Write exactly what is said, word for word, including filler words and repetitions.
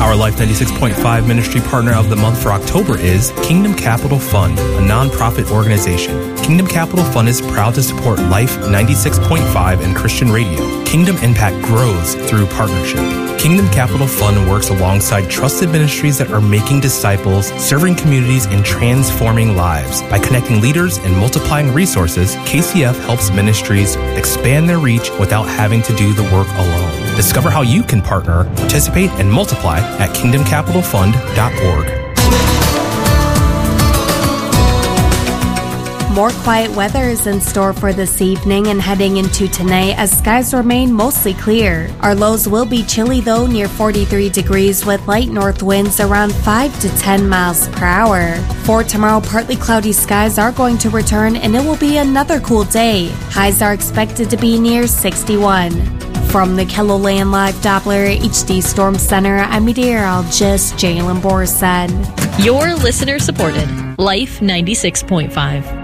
Our Life ninety-six point five Ministry Partner of the Month for October is Kingdom Capital Fund, a nonprofit organization. Kingdom Capital Fund is proud to support Life ninety-six point five and Christian radio. Kingdom impact grows through partnership. Kingdom Capital Fund works alongside trusted ministries that are making disciples, serving communities, and transforming lives. By connecting leaders and multiplying resources, K C F helps ministries expand their reach without having to do the work alone. Discover how you can partner, participate, and multiply at kingdom capital fund dot org. More quiet weather is in store for this evening and heading into tonight as skies remain mostly clear. Our lows will be chilly though, near forty-three degrees with light north winds around five to ten miles per hour. For tomorrow, partly cloudy skies are going to return and it will be another cool day. Highs are expected to be near sixty-one. From the KELOLAND Live Doppler H D Storm Center, I'm meteorologist Jalen Borson. Your listener supported Life ninety-six point five.